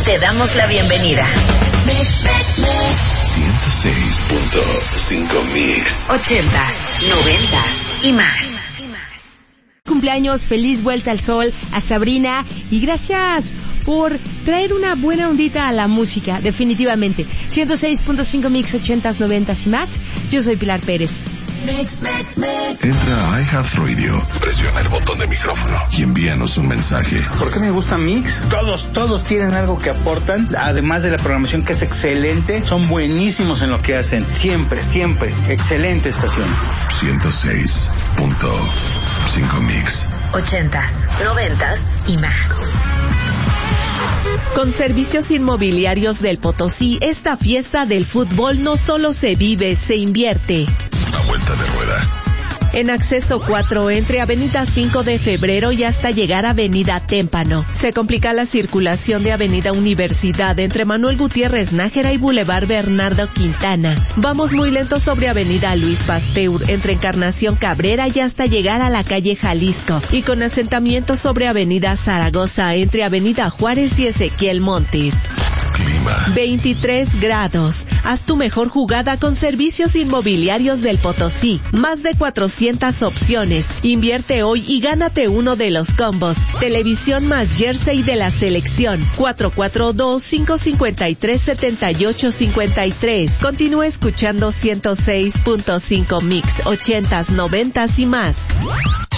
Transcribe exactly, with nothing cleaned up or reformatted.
te damos la bienvenida. ciento seis punto cinco Mix. Ochentas, noventas y más. Cumpleaños, feliz vuelta al sol a Sabrina y gracias por traer una buena ondita a la música, definitivamente. ciento seis punto cinco Mix, ochentas, noventas y más. Yo soy Pilar Pérez. Mix, mix, mix. Entra a iHeartRadio, presiona el botón de micrófono y envíanos un mensaje. ¿Por qué me gusta Mix? Todos, todos tienen algo que aportan, además de la programación que es excelente, son buenísimos en lo que hacen, siempre, siempre, excelente estación. ciento seis punto cinco Mix. Ochentas, noventas y más. Con Servicios Inmobiliarios del Potosí, esta fiesta del fútbol no solo se vive, se invierte. La vuelta de rueda. En acceso cuatro, entre Avenida cinco de Febrero y hasta llegar a Avenida Témpano. Se complica la circulación de Avenida Universidad entre Manuel Gutiérrez Nájera y Boulevard Bernardo Quintana. Vamos muy lento sobre Avenida Luis Pasteur entre Encarnación Cabrera y hasta llegar a la calle Jalisco. Y con asentamiento sobre Avenida Zaragoza entre Avenida Juárez y Ezequiel Montes. Clima. veintitrés grados. Haz tu mejor jugada con Servicios Inmobiliarios del Potosí. Más de cuatrocientas opciones. Invierte hoy y gánate uno de los combos. Televisión más jersey de la selección. cuatro cuatro dos, cinco cinco tres, siete ocho cinco tres. Continúa escuchando ciento seis punto cinco Mix, ochentas, noventas y más.